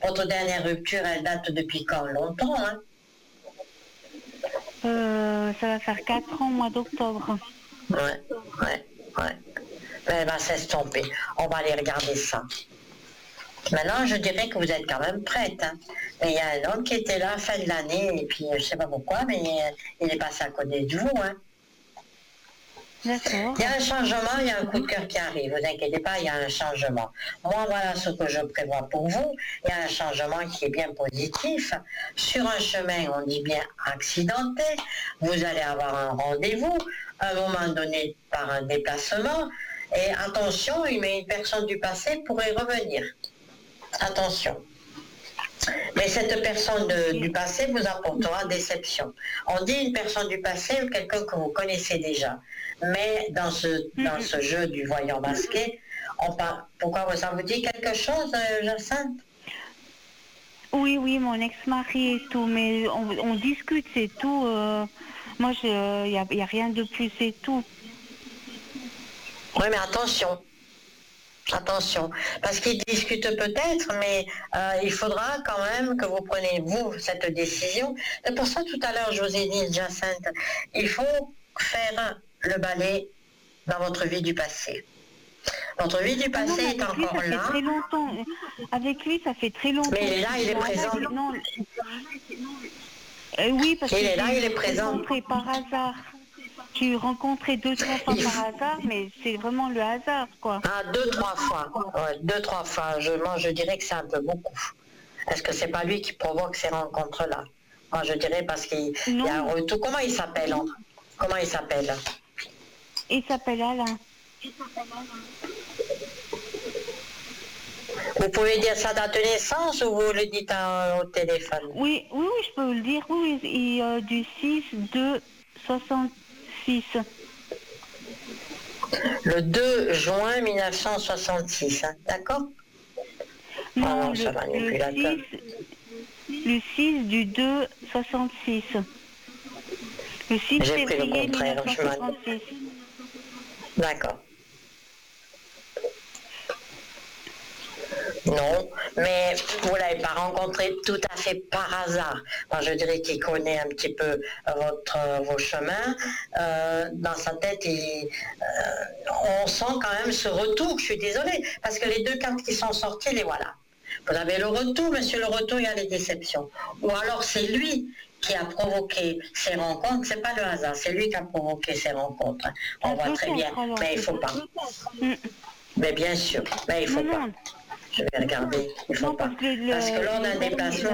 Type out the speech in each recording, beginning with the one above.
Votre dernière rupture, elle date depuis quand? Longtemps, hein? Ça va faire 4 ans au mois d'octobre. Ouais, ouais, ouais. Mais elle va s'estomper. On va aller regarder ça. Maintenant, je dirais que vous êtes quand même prête, hein. Mais il y a un homme qui était là fin de l'année, et puis je sais pas pourquoi, mais il est passé à côté de vous, hein. D'accord. Il y a un changement, il y a un coup de cœur qui arrive, vous inquiétez pas, il y a un changement. Moi, voilà ce que je prévois pour vous. Il y a un changement qui est bien positif. Sur un chemin, on dit bien accidenté, vous allez avoir un rendez-vous, à un moment donné par un déplacement, et attention, mais une personne du passé pourrait revenir. Attention. Mais cette personne du passé vous apportera déception. On dit une personne du passé ou quelqu'un que vous connaissez déjà. Mais dans ce jeu du voyant masqué, on parle. Pourquoi ça vous dit quelque chose, Jacinthe? Oui, mon ex-mari et tout, mais on discute, c'est tout. Moi, il y a rien de plus, c'est tout. Oui, mais attention. Attention, parce qu'ils discutent peut-être, mais il faudra quand même que vous preniez, vous, cette décision. C'est pour ça, tout à l'heure, je vous ai dit, Jacinthe, il faut faire le balai dans votre vie du passé. Votre vie du passé est encore là. Ça fait très longtemps. Avec lui, ça fait très longtemps. Mais là, il est présent. Non. Oui, parce il que est là, il est présent. Rencontré par hasard. J'ai rencontré 2-3 fois par hasard, mais c'est vraiment le hasard, quoi. Ah, 2-3 fois. Ouais, 2-3 fois. Moi, je dirais que c'est un peu beaucoup. Est-ce que c'est pas lui qui provoque ces rencontres-là? Moi, je dirais parce qu'il y a un retour. Comment il s'appelle? Comment il s'appelle? Il s'appelle Alain. Vous pouvez dire sa date de naissance ou vous le dites au téléphone? Oui, je peux le dire. Oui, du 6/2/66. Le 2 juin 1966, hein, d'accord? Non, le 6/2/66. Le 6 février 1966. D'accord. Non, mais vous ne l'avez pas rencontré tout à fait par hasard. Moi, je dirais qu'il connaît un petit peu vos chemins. Dans sa tête, on sent quand même ce retour. Je suis désolée, parce que les deux cartes qui sont sorties, les voilà. Vous avez le retour, monsieur le retour, il y a les déceptions. Ou alors c'est lui qui a provoqué ces rencontres, c'est pas le hasard, c'est lui qui a provoqué ces rencontres. On voit très bien, mais il ne faut pas. Mais bien sûr, mais il ne faut pas. Je vais regarder, il ne faut pas. Parce que lors d'un déplacement...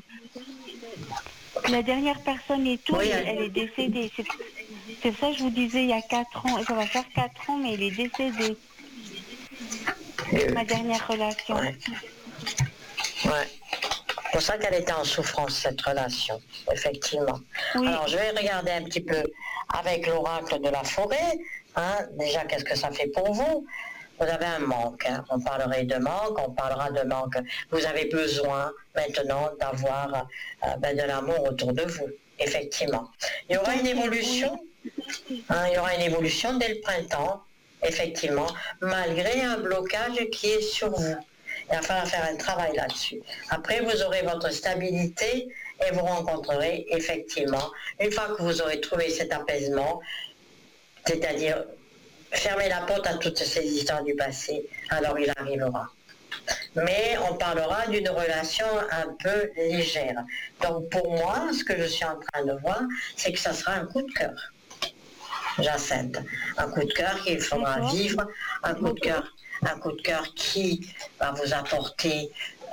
La dernière personne et tout, elle est décédée. C'est ça que je vous disais il y a 4 ans. Ça va faire 4 ans, mais elle est décédée. Ma dernière relation. Ouais. C'est pour ça qu'elle était en souffrance, cette relation, effectivement. Oui. Alors, je vais regarder un petit peu avec l'oracle de la forêt. Hein. Déjà, qu'est-ce que ça fait pour vous? Vous avez un manque. Hein. On parlerait de manque, on parlera de manque. Vous avez besoin maintenant d'avoir de l'amour autour de vous, effectivement. Il y aura une évolution. Hein, il y aura une évolution dès le printemps, effectivement, malgré un blocage qui est sur vous. Il va falloir faire un travail là-dessus. Après, vous aurez votre stabilité et vous rencontrerez effectivement, une fois que vous aurez trouvé cet apaisement, c'est-à-dire fermer la porte à toutes ces histoires du passé, alors il arrivera. Mais on parlera d'une relation un peu légère. Donc pour moi, ce que je suis en train de voir, c'est que ça sera un coup de cœur. Jacinthe, un coup de cœur qu'il faudra vivre, un coup de cœur qui va vous apporter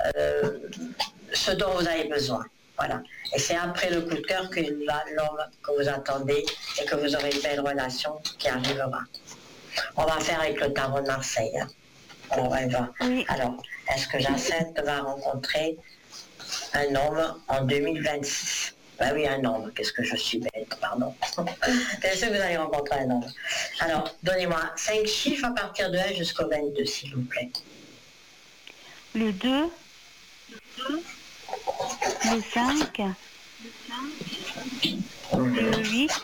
ce dont vous avez besoin. Voilà. Et c'est après le coup de cœur que l'homme que vous attendez et que vous aurez une belle relation qui arrivera. On va faire avec le tarot de Marseille. Hein. On va. Oui. Alors, est-ce que Jacinthe va rencontrer un homme en 2026? Ben oui, un homme. Qu'est-ce que je suis bête, pardon. Bien sûr que vous allez rencontrer un homme. Alors, donnez-moi 5 chiffres à partir de 1 jusqu'au 22, s'il vous plaît. Le 2, le 5, le 8,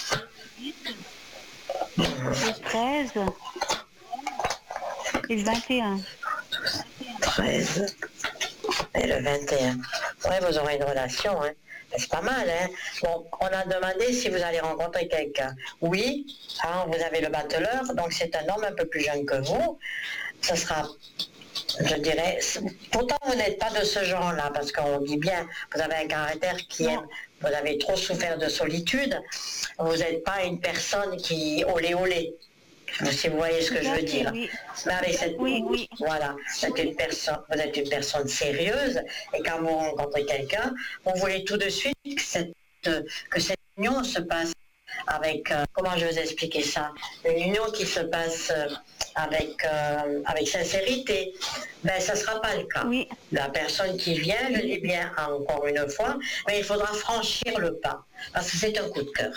le 13 et le 21. 13, Et le 21. Ouais, vous aurez une relation, hein. C'est pas mal, hein. Bon, on a demandé si vous allez rencontrer quelqu'un. Oui, hein, vous avez le battleur, donc c'est un homme un peu plus jeune que vous. Ce sera, je dirais, pourtant vous n'êtes pas de ce genre-là, parce qu'on dit bien, vous avez un caractère qui aime, vous avez trop souffert de solitude, vous n'êtes pas une personne qui olé olé. Si vous voyez ce que je veux dire. Oui. Mais avec cette, Oui. Voilà, vous êtes une personne sérieuse, et quand vous rencontrez quelqu'un, vous voulez tout de suite que cette union se passe avec, comment je vais vous expliquer ça, une union qui se passe avec sincérité. Ben, ça ne sera pas le cas. Oui. La personne qui vient, je dis bien encore une fois, mais il faudra franchir le pas, parce que c'est un coup de cœur.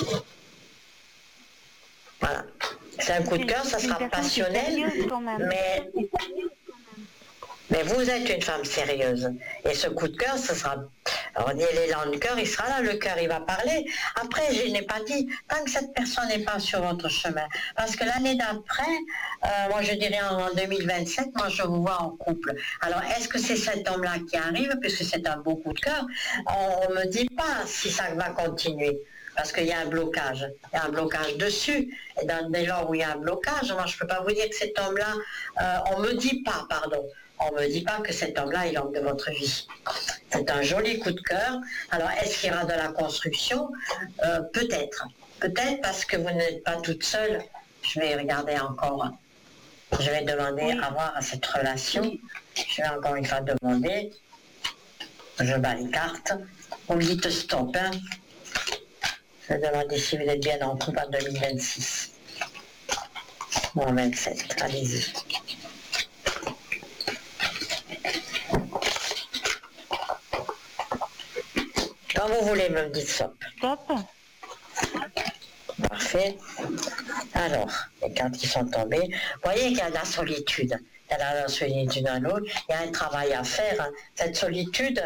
Voilà. C'est un coup de cœur, ça sera passionnel, mais vous êtes une femme sérieuse. Et ce coup de cœur, ce sera... On dit l'élan du cœur, il sera là, le cœur, il va parler. Après, je n'ai pas dit, tant que cette personne n'est pas sur votre chemin. Parce que l'année d'après, moi je dirais en 2027, moi je vous vois en couple. Alors, est-ce que c'est cet homme-là qui arrive, puisque c'est un beau coup de cœur? On ne me dit pas si ça va continuer. Parce qu'il y a un blocage. Il y a un blocage dessus. Et dès lors où il y a un blocage, moi je ne peux pas vous dire que cet homme-là, on ne me dit pas, pardon. On ne me dit pas que cet homme-là, il entre de votre vie. C'est un joli coup de cœur. Alors, est-ce qu'il y aura de la construction? Peut-être. Peut-être parce que vous n'êtes pas toute seule. Je vais regarder encore. Je vais demander à voir à cette relation. Je vais encore une fois demander. Je bats les cartes. Vous me dites stop, hein? Je vais demander si vous êtes bien en couple en 2026. Ou en 27. Allez-y. Quand vous voulez, me dites stop. Stop. Parfait. Alors, les cartes qui sont tombées, vous voyez qu'il y a de la solitude. Il y a de la solitude à l'autre, il y a un travail à faire. Hein. Cette solitude,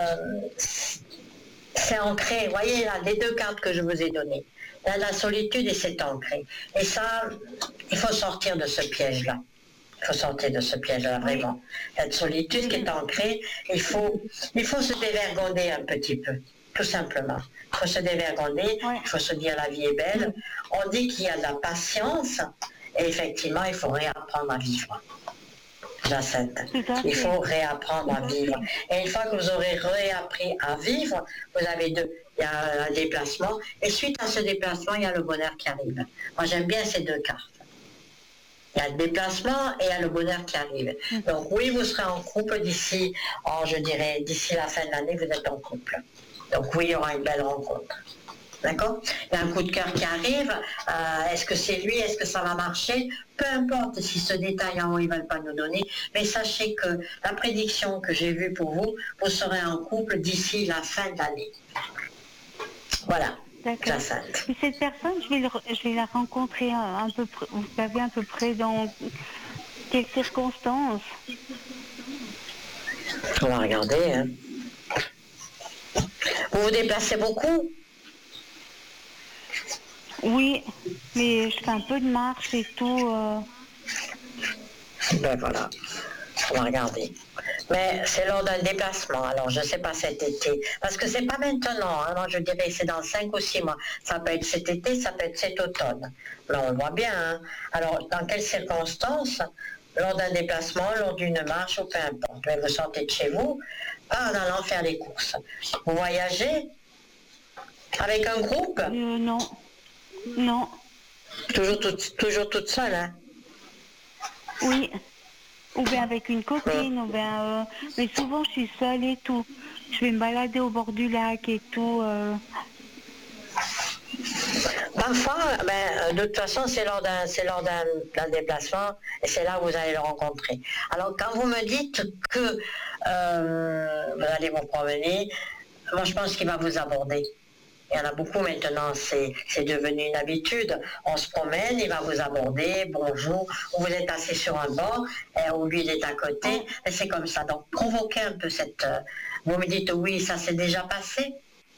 c'est ancré. Vous voyez là, les deux cartes que je vous ai données. Il y a de la solitude et c'est ancré. Et ça, il faut sortir de ce piège-là. Il faut sortir de ce piège-là, vraiment. Cette solitude qui est ancrée, il faut se dévergonder un petit peu, tout simplement. Il faut se dévergonder, il faut se dire la vie est belle. On dit qu'il y a de la patience, et effectivement, il faut réapprendre à vivre. Jacinthe, il faut réapprendre à vivre. Et une fois que vous aurez réappris à vivre, vous avez il y a un déplacement, et suite à ce déplacement, il y a le bonheur qui arrive. Moi, j'aime bien ces deux cartes. Il y a le déplacement et il y a le bonheur qui arrive. Donc oui, vous serez en couple d'ici, je dirais, d'ici la fin de l'année, vous êtes en couple. Donc oui, il y aura une belle rencontre. D'accord? Il y a un coup de cœur qui arrive. Est-ce que c'est lui? Est-ce que ça va marcher? Peu importe si ce détail en haut, ils ne veulent pas nous donner. Mais sachez que la prédiction que j'ai vue pour vous, vous serez en couple d'ici la fin de l'année. Voilà. D'accord. Et cette personne, je vais la rencontrer vous savez, à peu près dans quelles circonstances? On va regarder. Hein. Vous vous déplacez beaucoup? Oui, mais je fais un peu de marche et tout. Ben voilà, on va regarder. Mais c'est lors d'un déplacement, alors je ne sais pas cet été, parce que c'est pas maintenant, hein. Moi je dirais c'est dans 5 ou 6 mois. Ça peut être cet été, ça peut être cet automne. Là on voit bien, hein. Alors dans quelles circonstances? Lors d'un déplacement, lors d'une marche ou peu importe. Mais vous sortez de chez vous, pas en allant faire les courses. Vous voyagez avec un groupe? Non. Non. Toujours toute seule, hein? Oui. Ou bien avec une copine, ou bien... mais souvent, je suis seule et tout. Je vais me balader au bord du lac et tout. Parfois, de toute façon, c'est lors d'un déplacement et c'est là où vous allez le rencontrer. Alors, quand vous me dites que vous allez vous promener, moi, je pense qu'il va vous aborder. Il y en a beaucoup maintenant, c'est devenu une habitude. On se promène, il va vous aborder, bonjour, ou vous êtes assis sur un banc, ou lui il est à côté, et c'est comme ça. Donc provoquez un peu vous me dites oui, ça s'est déjà passé?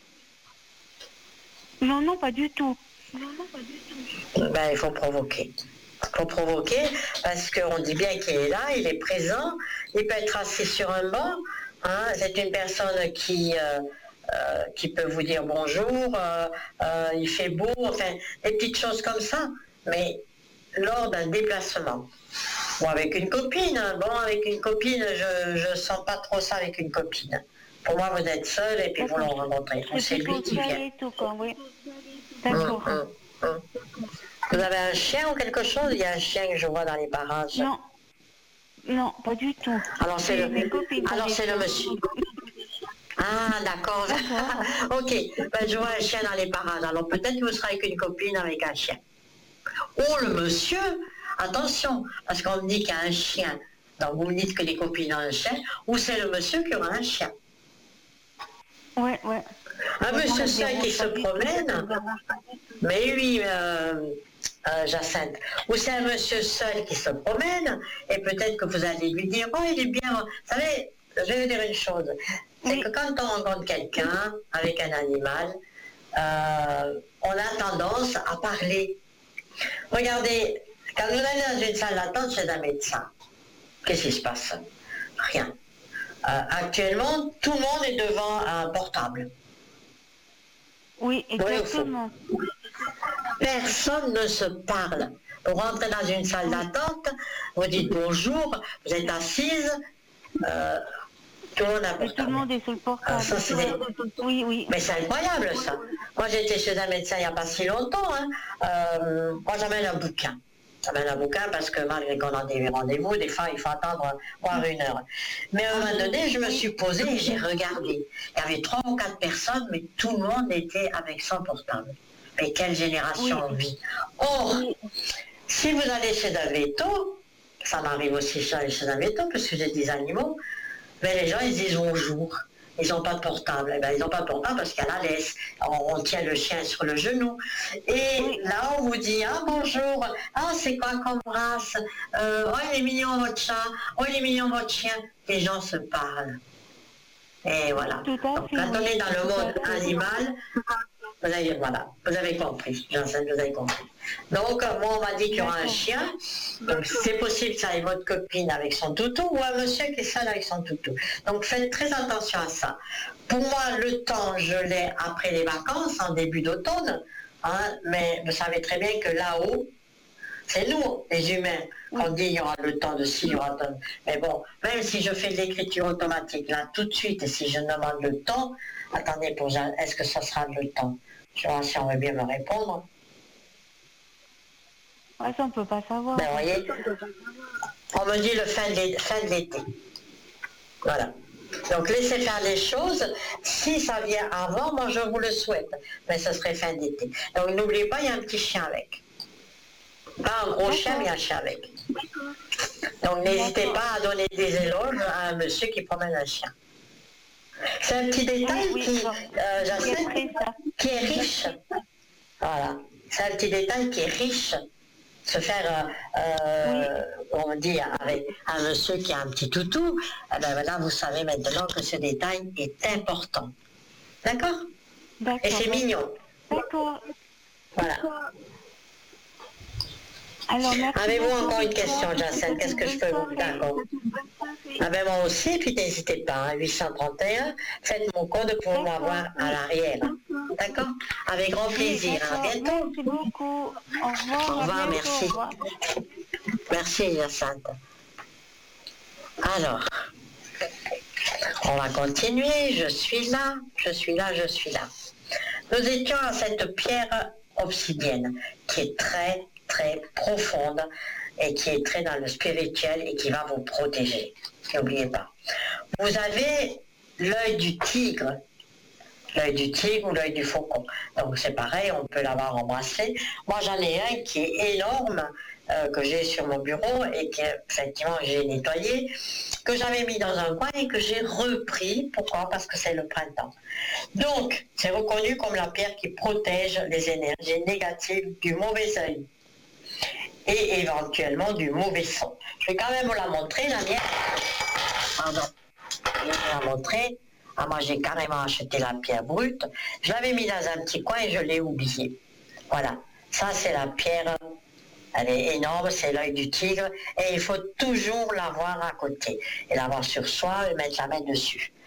Non, pas du tout. Il faut provoquer. Il faut provoquer parce qu'on dit bien qu'il est là, il est présent, il peut être assis sur un banc, Hein, c'est une personne qui peut vous dire bonjour, il fait beau, enfin, des petites choses comme ça, mais lors d'un déplacement. Ou avec une copine, hein. Bon, avec une copine, je sens pas trop ça avec une copine. Pour moi, vous êtes seul et puis vous le rencontrez. C'est lui qui vient. Tout, quoi, oui. D'accord. Vous avez un chien ou quelque chose? Il y a un chien que je vois dans les parages. Non. Non, pas du tout. Alors c'est le monsieur. Ah, d'accord. Ok, ben, je vois un chien dans les parages. Alors peut-être que vous serez avec une copine avec un chien. Oh, le monsieur, attention, parce qu'on me dit qu'il y a un chien. Donc vous me dites que les copines ont un chien, ou c'est le monsieur qui aura un chien. Ouais. Un monsieur seul qui se promène. Mais oui, Jacinthe. Ou c'est un monsieur seul qui se promène, et peut-être que vous allez lui dire, oh, il est bien. Vous savez, je vais vous dire une chose. C'est que quand on rencontre quelqu'un avec un animal, on a tendance à parler. Regardez, quand vous allez dans une salle d'attente chez un médecin, qu'est-ce qui se passe? Rien. Actuellement, tout le monde est devant un portable. Oui, exactement. Personne ne se parle. Vous rentrez dans une salle d'attente, vous dites bonjour, vous êtes assise, tout le monde a un portable. Tout le monde est sur le portable. Ça, oui. Mais c'est incroyable ça. Moi j'étais chez un médecin il n'y a pas si longtemps. Moi j'amène un bouquin. J'amène un bouquin parce que malgré qu'on a des rendez-vous, des fois il faut attendre voire 1 heure. Mais à un moment donné, je me suis posée et j'ai regardé. Il y avait 3 ou 4 personnes, mais tout le monde était avec son portable. Mais quelle génération on vit. Or, si vous allez chez un veto, ça m'arrive aussi chez un veto parce que j'ai des animaux, mais les gens ils disent bonjour. Ils n'ont pas de portable. Eh ben, ils n'ont pas de portable parce qu'il y a la laisse. On tient le chien sur le genou. Et là, on vous dit, ah bonjour, ah c'est quoi comme race? Oh, il est mignon votre chat, oh, il est mignon votre chien. Les gens se parlent. Et voilà. Donc, quand on est dans le monde animal, vous avez compris, Jacinthe, vous avez compris. Donc, moi, on m'a dit qu'il y aura un chien. Donc, c'est possible que ça ait votre copine avec son toutou ou un monsieur qui est seul avec son toutou. Donc, faites très attention à ça. Pour moi, le temps, je l'ai après les vacances, en début d'automne. Hein, mais vous savez très bien que là-haut, c'est nous, les humains, qu'on dit il y aura le temps de ci, il y aura le temps. Mais bon, même si je fais de l'écriture automatique, là, tout de suite, et si je demande le temps, attendez, est-ce que ça sera le temps? Je vois si on veut bien me répondre. Ouais, ça, on ne peut pas savoir. Ben, vous voyez, on me dit le fin de l'été. Voilà. Donc, laissez faire les choses. Si ça vient avant, moi, je vous le souhaite. Mais ce serait fin d'été. Donc, n'oubliez pas, il y a un petit chien avec. Pas un gros chien, mais un chien avec. Donc, n'hésitez pas à donner des éloges à un monsieur qui promène un chien. C'est un petit détail qui est riche. Voilà. C'est un petit détail qui est riche. Se faire, on dit, avec un monsieur qui a un petit toutou, eh ben là, vous savez maintenant que ce détail est important. D'accord? Et c'est mignon. D'accord. Voilà. Avez-vous encore une question, Jacinthe? Qu'est-ce que je peux vous dire? Ah ben moi aussi, puis n'hésitez pas, hein, 831, faites mon code pour m'avoir à l'arrière. D'accord? Avec grand plaisir. À bientôt. Merci beaucoup. Au revoir. Au revoir, merci. Au revoir. Merci, Jacinthe. Alors, on va continuer. Je suis là. Nous étions à cette pierre obsidienne qui est très, très profonde et qui est très dans le spirituel et qui va vous protéger. N'oubliez pas. Vous avez l'œil du tigre ou l'œil du faucon. Donc c'est pareil, on peut l'avoir embrassé. Moi j'en ai un qui est énorme, que j'ai sur mon bureau et que effectivement j'ai nettoyé, que j'avais mis dans un coin et que j'ai repris. Pourquoi? Parce que c'est le printemps. Donc c'est reconnu comme la pierre qui protège les énergies négatives du mauvais œil et éventuellement du mauvais son. Je vais quand même vous la montrer, la mienne. Pardon. Je vais vous la montrer. Ah, moi j'ai carrément acheté la pierre brute. Je l'avais mis dans un petit coin et je l'ai oublié. Voilà. Ça c'est la pierre Elle est énorme, c'est l'œil du tigre, et il faut toujours l'avoir à côté, et l'avoir sur soi et mettre la main dessus.